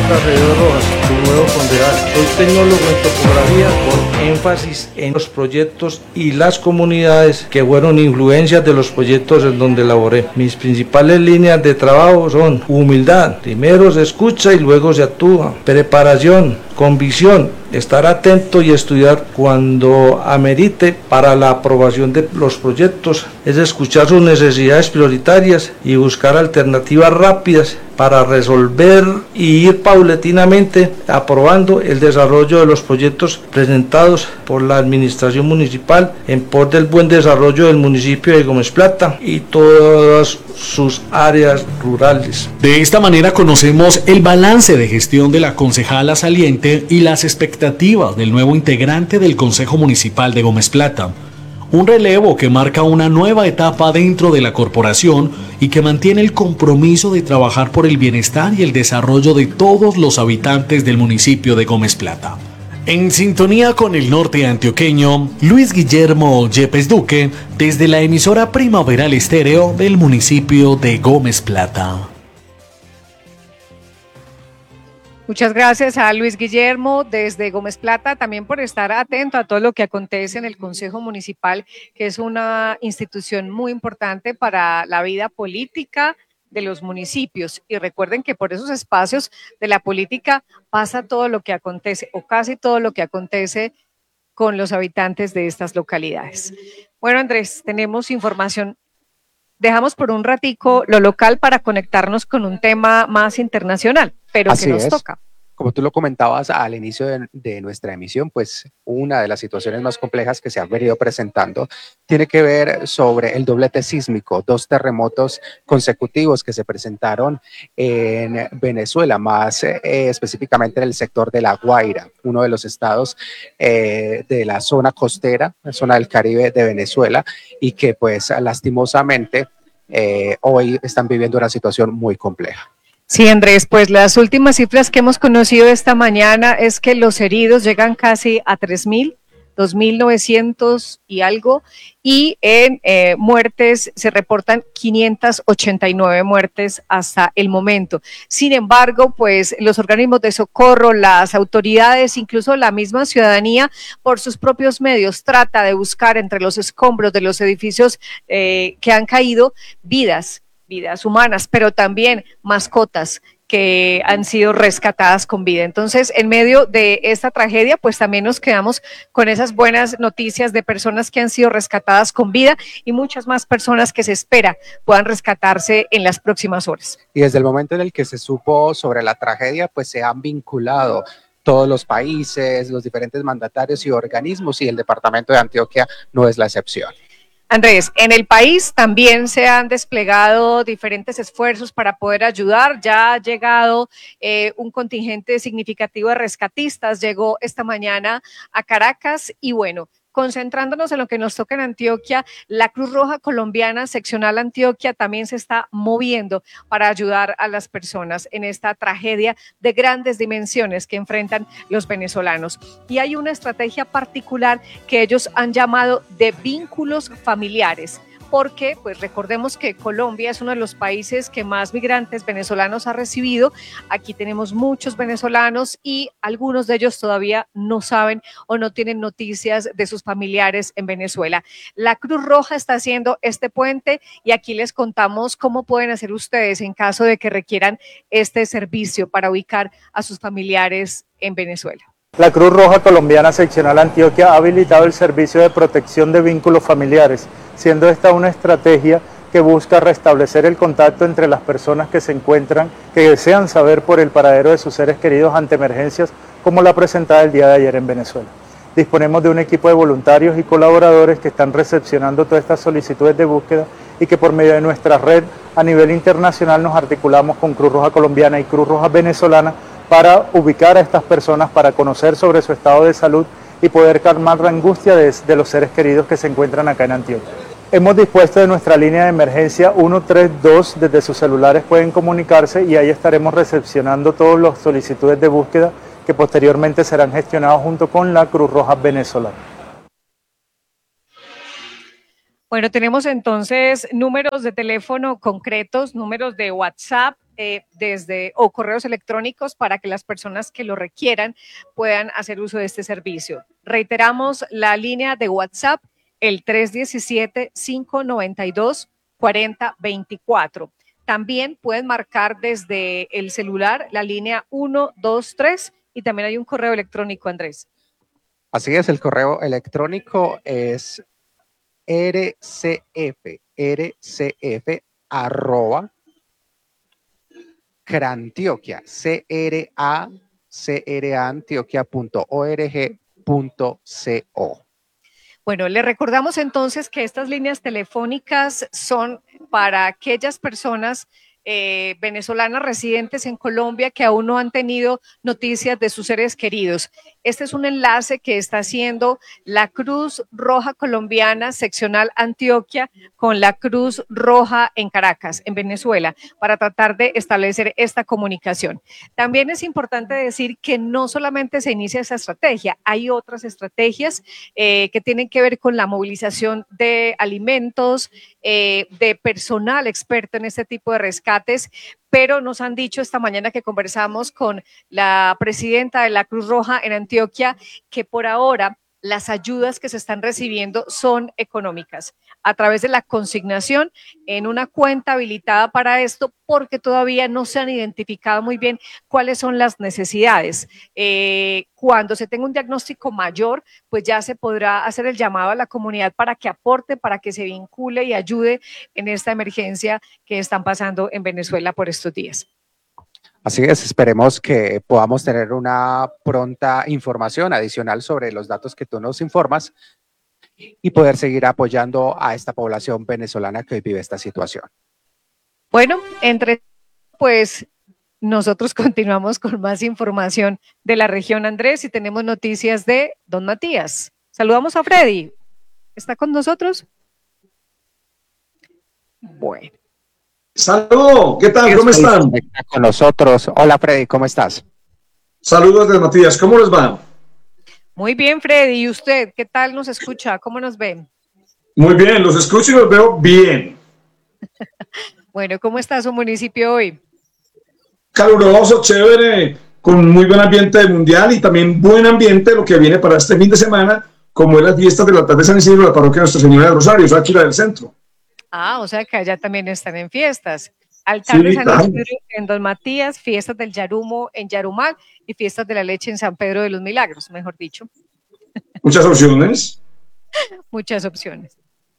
Alrededor Rojas, tu nuevo concejal. Soy tecnólogo en topografía con énfasis en los proyectos y las comunidades que fueron influencias de los proyectos en donde laboré. Mis principales líneas de trabajo son humildad, primero se escucha y luego se actúa, preparación, convicción, estar atento y estudiar cuando amerite para la aprobación de los proyectos, es escuchar sus necesidades prioritarias y buscar alternativas rápidas para resolver y ir paulatinamente aprobando el desarrollo de los proyectos presentados por la administración municipal en pos del buen desarrollo del municipio de Gómez Plata y todas sus áreas rurales. De esta manera conocemos el balance de gestión de la concejala saliente y las expectativas del nuevo integrante del Consejo Municipal de Gómez Plata. Un relevo que marca una nueva etapa dentro de la corporación y que mantiene el compromiso de trabajar por el bienestar y el desarrollo de todos los habitantes del municipio de Gómez Plata. En sintonía con el norte antioqueño, Luis Guillermo Yepes Duque, desde la emisora Primaveral Estéreo del municipio de Gómez Plata. Muchas gracias a Luis Guillermo desde Gómez Plata, también por estar atento a todo lo que acontece en el Consejo Municipal, que es una institución muy importante para la vida política de los municipios. Y recuerden que por esos espacios de la política pasa todo lo que acontece, o casi todo lo que acontece con los habitantes de estas localidades. Bueno, Andrés, tenemos información. Dejamos por un ratico lo local para conectarnos con un tema más internacional, pero que nos toca. Como tú lo comentabas al inicio de nuestra emisión, pues una de las situaciones más complejas que se han venido presentando tiene que ver sobre el doblete sísmico, 2 terremotos consecutivos que se presentaron en Venezuela, más específicamente en el sector de La Guaira, uno de los estados de la zona costera, la zona del Caribe de Venezuela, y que pues lastimosamente hoy están viviendo una situación muy compleja. Sí, Andrés, pues las últimas cifras que hemos conocido esta mañana es que los heridos llegan casi a 3.000, 2.900 y algo, y en muertes se reportan 589 muertes hasta el momento. Sin embargo, pues los organismos de socorro, las autoridades, incluso la misma ciudadanía, por sus propios medios, trata de buscar entre los escombros de los edificios que han caído vidas humanas, pero también mascotas que han sido rescatadas con vida. Entonces, en medio de esta tragedia, pues también nos quedamos con esas buenas noticias de personas que han sido rescatadas con vida y muchas más personas que se espera puedan rescatarse en las próximas horas. Y desde el momento en el que se supo sobre la tragedia, pues se han vinculado todos los países, los diferentes mandatarios y organismos, y el departamento de Antioquia no es la excepción. Andrés, en el país también se han desplegado diferentes esfuerzos para poder ayudar. Ya ha llegado un contingente significativo de rescatistas, llegó esta mañana a Caracas y bueno, concentrándonos en lo que nos toca en Antioquia, la Cruz Roja Colombiana Seccional Antioquia también se está moviendo para ayudar a las personas en esta tragedia de grandes dimensiones que enfrentan los venezolanos. Y hay una estrategia particular que ellos han llamado de vínculos familiares, porque pues recordemos que Colombia es uno de los países que más migrantes venezolanos ha recibido. Aquí tenemos muchos venezolanos y algunos de ellos todavía no saben o no tienen noticias de sus familiares en Venezuela. La Cruz Roja está haciendo este puente y aquí les contamos cómo pueden hacer ustedes en caso de que requieran este servicio para ubicar a sus familiares en Venezuela. La Cruz Roja Colombiana Seccional Antioquia ha habilitado el servicio de protección de vínculos familiares, siendo esta una estrategia que busca restablecer el contacto entre las personas que se encuentran, que desean saber por el paradero de sus seres queridos ante emergencias como la presentada el día de ayer en Venezuela. Disponemos de un equipo de voluntarios y colaboradores que están recepcionando todas estas solicitudes de búsqueda y que por medio de nuestra red a nivel internacional nos articulamos con Cruz Roja Colombiana y Cruz Roja Venezolana para ubicar a estas personas, para conocer sobre su estado de salud y poder calmar la angustia de los seres queridos que se encuentran acá en Antioquia. Hemos dispuesto de nuestra línea de emergencia 132, desde sus celulares pueden comunicarse y ahí estaremos recepcionando todas las solicitudes de búsqueda que posteriormente serán gestionadas junto con la Cruz Roja Venezolana. Bueno, tenemos entonces números de teléfono concretos, números de WhatsApp, o correos electrónicos para que las personas que lo requieran puedan hacer uso de este servicio. Reiteramos la línea de WhatsApp, el 317-592-4024. También pueden marcar desde el celular la línea 123 y también hay un correo electrónico, Andrés. Así es, el correo electrónico es rcf@crantioquia, crantioquia.org.co. Bueno, le recordamos entonces que estas líneas telefónicas son para aquellas personas venezolanas residentes en Colombia que aún no han tenido noticias de sus seres queridos. Este es un enlace que está haciendo la Cruz Roja Colombiana Seccional Antioquia con la Cruz Roja en Caracas, en Venezuela, para tratar de establecer esta comunicación. También es importante decir que no solamente se inicia esa estrategia, hay otras estrategias que tienen que ver con la movilización de alimentos, de personal experto en este tipo de rescates, pero nos han dicho esta mañana que conversamos con la presidenta de la Cruz Roja en Antioquia que por ahora las ayudas que se están recibiendo son económicas a través de la consignación en una cuenta habilitada para esto, porque todavía no se han identificado muy bien cuáles son las necesidades. Cuando se tenga un diagnóstico mayor, pues ya se podrá hacer el llamado a la comunidad para que aporte, para que se vincule y ayude en esta emergencia que están pasando en Venezuela por estos días. Así es, esperemos que podamos tener una pronta información adicional sobre los datos que tú nos informas y poder seguir apoyando a esta población venezolana que hoy vive esta situación. Bueno, pues nosotros continuamos con más información de la región, Andrés, y tenemos noticias de Don Matías. Saludamos a Freddy. ¿Está con nosotros? Bueno. Saludos, ¿qué tal? ¿Cómo están? Con nosotros. Hola Freddy, ¿cómo estás? Saludos de Matías, ¿cómo les va? Muy bien, Freddy. ¿Y usted qué tal nos escucha? ¿Cómo nos ve? Muy bien, los escucho y los veo bien. Bueno, ¿cómo está su municipio hoy? Caluroso, chévere, con muy buen ambiente mundial y también buen ambiente lo que viene para este fin de semana, como es las fiestas de la tarde de San Isidro, la parroquia Nuestra Señora del Rosario, aquí la del centro. Ah, o sea que allá también están en fiestas. Altar de San Isidro en Don Matías, fiestas del Yarumo en Yarumal y fiestas de la leche en San Pedro de los Milagros, mejor dicho. Muchas opciones. Muchas opciones.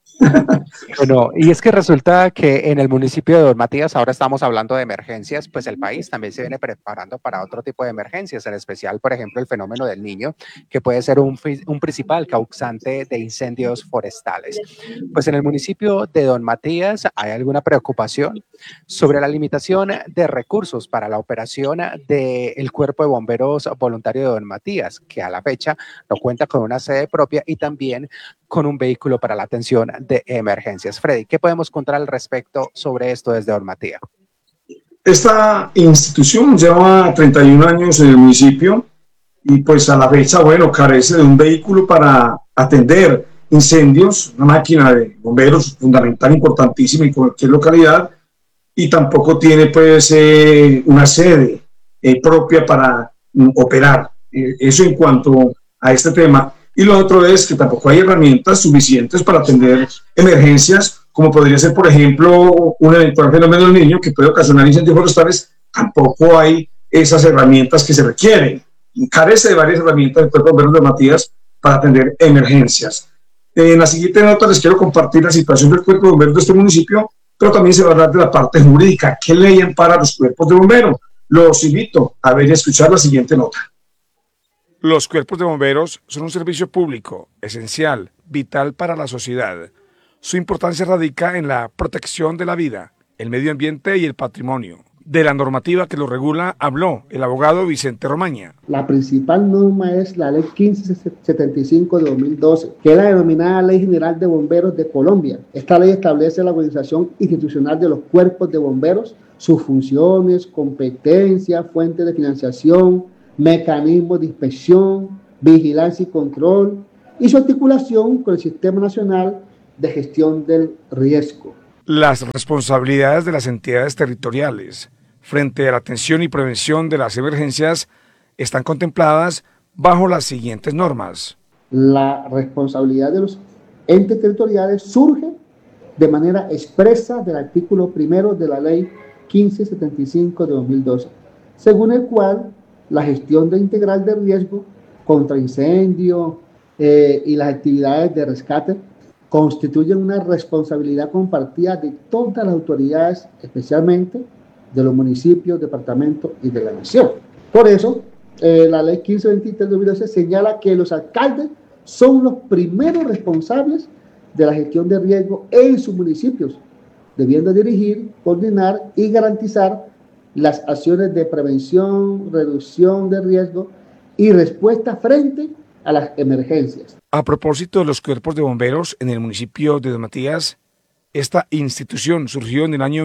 Bueno, y es que resulta que en el municipio de Don Matías, ahora estamos hablando de emergencias, pues el país también se viene preparando para otro tipo de emergencias, en especial, por ejemplo, el fenómeno del Niño, que puede ser un principal causante de incendios forestales. Pues en el municipio de Don Matías hay alguna preocupación sobre la limitación de recursos para la operación del Cuerpo de Bomberos Voluntario de Don Matías, que a la fecha no cuenta con una sede propia y también con un vehículo para la atención de emergencias. Freddy, ¿qué podemos contar al respecto sobre esto desde Don Matías? Esta institución lleva 31 años en el municipio y pues a la fecha, bueno, carece de un vehículo para atender incendios, una máquina de bomberos fundamental, importantísima en cualquier localidad, y tampoco tiene pues una sede propia para operar. Eso en cuanto a este tema. Y lo otro es que tampoco hay herramientas suficientes para atender emergencias, como podría ser, por ejemplo, un eventual fenómeno del Niño que puede ocasionar incendios forestales. Tampoco hay esas herramientas que se requieren. Carece de varias herramientas del Cuerpo de Bomberos de Matías para atender emergencias. En la siguiente nota les quiero compartir la situación del Cuerpo de Bomberos de este municipio, pero también se va a hablar de la parte jurídica. ¿Qué ley ampara los cuerpos de bomberos? Los invito a ver y escuchar la siguiente nota. Los cuerpos de bomberos son un servicio público, esencial, vital para la sociedad. Su importancia radica en la protección de la vida, el medio ambiente y el patrimonio. De la normativa que lo regula habló el abogado Vicente Romaña. La principal norma es la Ley 1575 de 2012, que es la denominada Ley General de Bomberos de Colombia. Esta ley establece la organización institucional de los cuerpos de bomberos, sus funciones, competencias, fuentes de financiación, mecanismos de inspección, vigilancia y control y su articulación con el Sistema Nacional de Gestión del Riesgo. Las responsabilidades de las entidades territoriales, frente a la atención y prevención de las emergencias están contempladas bajo las siguientes normas. La responsabilidad de los entes territoriales surge de manera expresa del artículo 1 de la Ley 1575 de 2012, según el cual la gestión integral de riesgo contra incendio y las actividades de rescate constituyen una responsabilidad compartida de todas las autoridades, especialmente de los municipios, departamentos y de la nación. Por eso, la Ley 1523 de 2012 señala que los alcaldes son los primeros responsables de la gestión de riesgo en sus municipios, debiendo dirigir, coordinar y garantizar las acciones de prevención, reducción de riesgo y respuesta frente a las emergencias. A propósito de los cuerpos de bomberos en el municipio de Don Matías, esta institución surgió en el año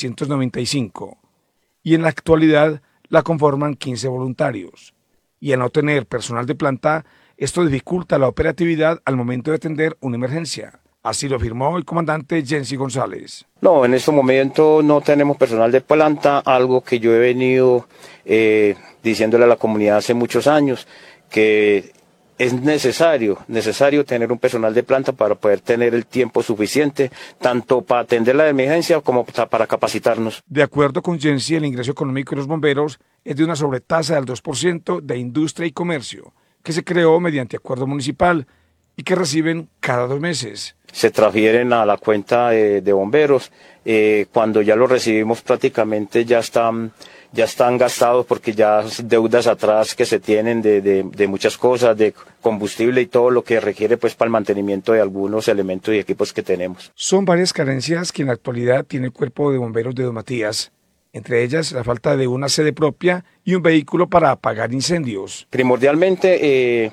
1995 y en la actualidad la conforman 15 voluntarios. Y al no tener personal de planta, esto dificulta la operatividad al momento de atender una emergencia. Así lo afirmó el comandante Jensi González. No, en este momento no tenemos personal de planta, algo que yo he venido diciéndole a la comunidad hace muchos años, que es necesario tener un personal de planta para poder tener el tiempo suficiente, tanto para atender la emergencia como para capacitarnos. De acuerdo con Jensi, el ingreso económico de los bomberos es de una sobretasa del 2% de industria y comercio, que se creó mediante acuerdo municipal y que reciben cada 2 meses. Se transfieren a la cuenta de bomberos, cuando ya lo recibimos prácticamente ya están gastados porque ya deudas atrás que se tienen de muchas cosas, de combustible y todo lo que requiere pues para el mantenimiento de algunos elementos y equipos que tenemos. Son varias carencias que en la actualidad tiene el cuerpo de bomberos de Don Matías, entre ellas la falta de una sede propia y un vehículo para apagar incendios. Primordialmente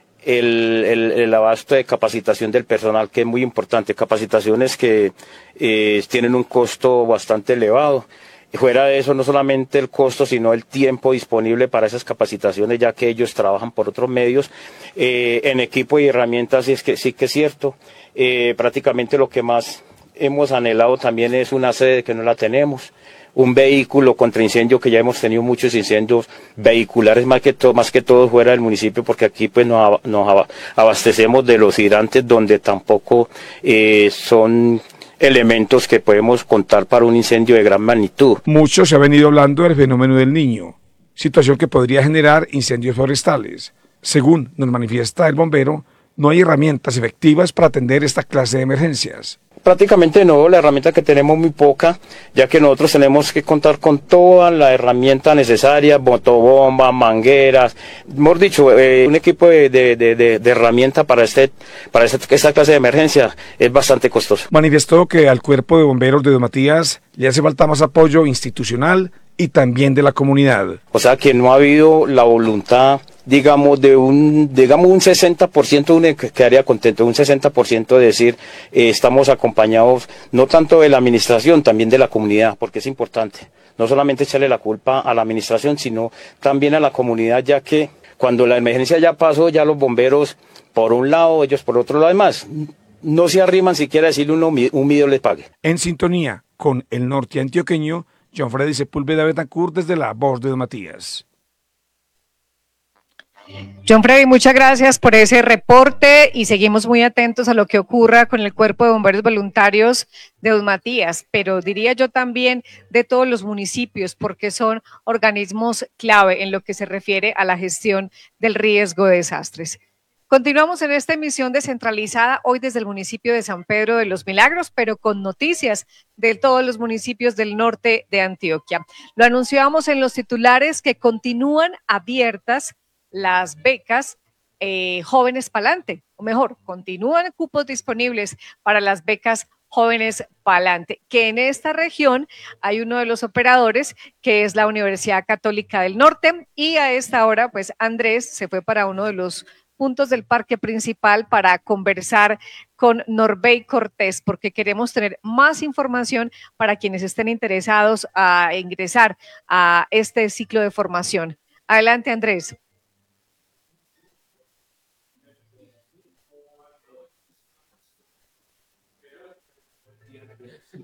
el abasto de capacitación del personal, que es muy importante, capacitaciones que tienen un costo bastante elevado. Fuera de eso, no solamente el costo, sino el tiempo disponible para esas capacitaciones, ya que ellos trabajan por otros medios. En equipo y herramientas sí que es cierto. Prácticamente lo que más hemos anhelado también es una sede que no la tenemos. Un vehículo contra incendio, que ya hemos tenido muchos incendios vehiculares más que todo fuera del municipio, porque aquí pues nos abastecemos de los hidrantes, donde tampoco son elementos que podemos contar para un incendio de gran magnitud. Mucho se ha venido hablando del fenómeno del Niño, situación que podría generar incendios forestales. Según nos manifiesta el bombero, no hay herramientas efectivas para atender esta clase de emergencias. Prácticamente no, la herramienta que tenemos muy poca, ya que nosotros tenemos que contar con toda la herramienta necesaria, motobombas, mangueras, mejor dicho, un equipo de herramienta para esta clase de emergencia es bastante costoso. Manifestó que al cuerpo de bomberos de Don Matías le hace falta más apoyo institucional y también de la comunidad. O sea que no ha habido la voluntad, digamos un 60%, uno quedaría contento, un 60% de decir estamos acompañados no tanto de la administración, también de la comunidad, porque es importante. No solamente echarle la culpa a la administración, sino también a la comunidad, ya que cuando la emergencia ya pasó, ya los bomberos por un lado, ellos por otro lado, además no se arriman siquiera a decirle un medio les pague. En sintonía con el norte antioqueño, John Freddy Sepúlveda Betancourt desde La Voz de Don Matías. John Freddy, muchas gracias por ese reporte y seguimos muy atentos a lo que ocurra con el Cuerpo de Bomberos Voluntarios de Don Matías, pero diría yo también de todos los municipios, porque son organismos clave en lo que se refiere a la gestión del riesgo de desastres. Continuamos en esta emisión descentralizada hoy desde el municipio de San Pedro de los Milagros, pero con noticias de todos los municipios del norte de Antioquia. Lo anunciábamos en los titulares que continúan abiertas las becas Jóvenes Pa'lante, o mejor, continúan cupos disponibles para las becas Jóvenes Pa'lante, que en esta región hay uno de los operadores que es la Universidad Católica del Norte, y a esta hora pues Andrés se fue para uno de los puntos del parque principal para conversar con Norbey Cortés, porque queremos tener más información para quienes estén interesados a ingresar a este ciclo de formación. Adelante, Andrés.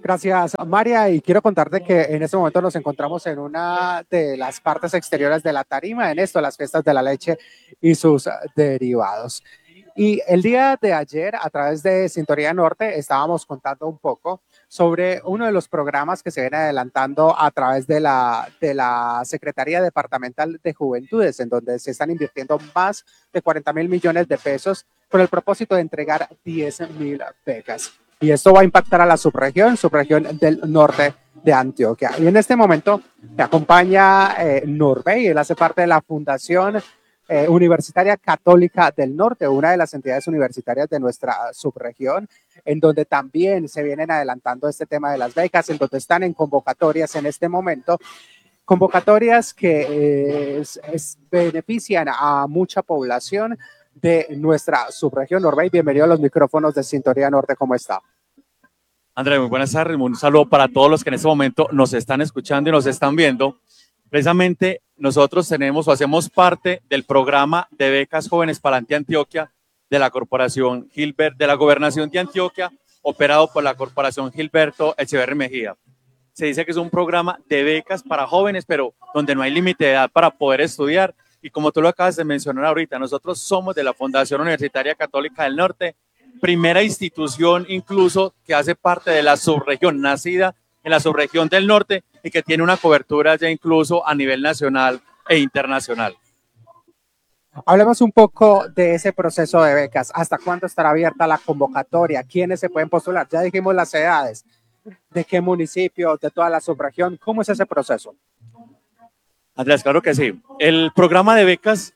Gracias, María, y quiero contarte que en este momento nos encontramos en una de las partes exteriores de la tarima, en esto, las fiestas de la leche y sus derivados. Y el día de ayer, a través de Sintonía Norte, estábamos contando un poco sobre uno de los programas que se viene adelantando a través de la Secretaría Departamental de Juventudes, en donde se están invirtiendo más de 40.000 millones de pesos con el propósito de entregar 10.000 becas. Y esto va a impactar a la subregión del norte de Antioquia. Y en este momento me acompaña Norbey, él hace parte de la Fundación Universitaria Católica del Norte, una de las entidades universitarias de nuestra subregión, en donde también se vienen adelantando este tema de las becas, en donde están en convocatorias en este momento, convocatorias que benefician a mucha población de nuestra subregión. Norbey, bienvenido a los micrófonos de Sintonía Norte, ¿cómo está? André, muy buenas tardes, un saludo para todos los que en este momento nos están escuchando y nos están viendo. Precisamente nosotros tenemos o hacemos parte del programa de becas jóvenes para Antioquia de la Corporación Gilbert, de la Gobernación de Antioquia, operado por la Corporación Gilberto Echeverri Mejía. Se dice que es un programa de becas para jóvenes, pero donde no hay límite de edad para poder estudiar. Y como tú lo acabas de mencionar ahorita, nosotros somos de la Fundación Universitaria Católica del Norte, primera institución incluso que hace parte de la subregión, nacida en la subregión del norte y que tiene una cobertura ya incluso a nivel nacional e internacional. Hablemos un poco de ese proceso de becas. ¿Hasta cuándo estará abierta la convocatoria? ¿Quiénes se pueden postular? Ya dijimos las edades. ¿De qué municipio? ¿De toda la subregión? ¿Cómo es ese proceso? Andrés, claro que sí. El programa de becas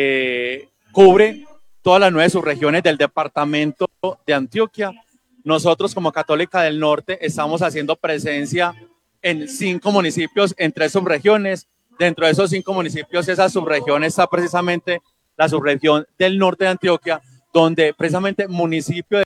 cubre todas las 9 subregiones del departamento de Antioquia. Nosotros como Católica del Norte estamos haciendo presencia en 5 municipios, en 3 subregiones. Dentro de esos 5 municipios, esa subregión está precisamente la subregión del norte de Antioquia, donde precisamente municipio